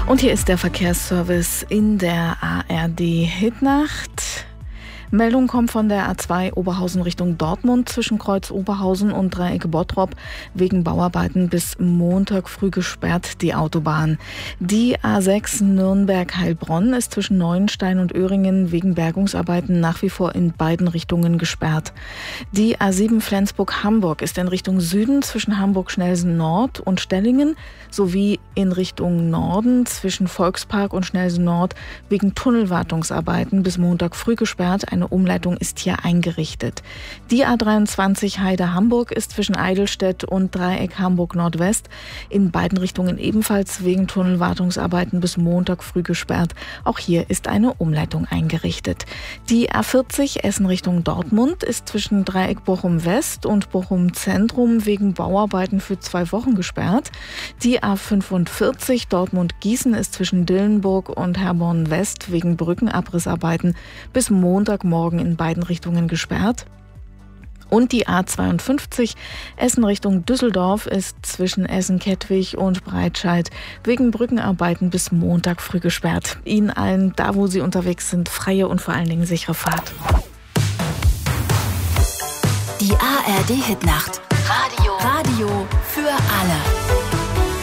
Und hier ist der Verkehrsservice in der ARD Hitnacht. Meldung kommt von der A2 Oberhausen Richtung Dortmund zwischen Kreuz Oberhausen und Dreieck Bottrop. Wegen Bauarbeiten bis Montag früh gesperrt die Autobahn. Die A6 Nürnberg-Heilbronn ist zwischen Neuenstein und Öhringen wegen Bergungsarbeiten nach wie vor in beiden Richtungen gesperrt. Die A7 Flensburg-Hamburg ist in Richtung Süden zwischen Hamburg-Schnelsen-Nord und Stellingen sowie in Richtung Norden zwischen Volkspark und Schnelsen-Nord wegen Tunnelwartungsarbeiten bis Montag früh gesperrt. Eine Umleitung ist hier eingerichtet. Die A23 Heide-Hamburg ist zwischen Eidelstedt und Dreieck Hamburg-Nordwest in beiden Richtungen ebenfalls wegen Tunnelwartungsarbeiten bis Montag früh gesperrt. Auch hier ist eine Umleitung eingerichtet. Die A40 Essen Richtung Dortmund ist zwischen Dreieck Bochum-West und Bochum-Zentrum wegen Bauarbeiten für 2 Wochen gesperrt. Die A45 Dortmund-Gießen ist zwischen Dillenburg und Herborn-West wegen Brückenabrissarbeiten bis Montagmorgen in beiden Richtungen gesperrt. Und die A52 Essen Richtung Düsseldorf ist zwischen Essen-Kettwig und Breitscheid wegen Brückenarbeiten bis Montag früh gesperrt. Ihnen allen, da wo Sie unterwegs sind, freie und vor allen Dingen sichere Fahrt. Die ARD Hitnacht. Radio für alle.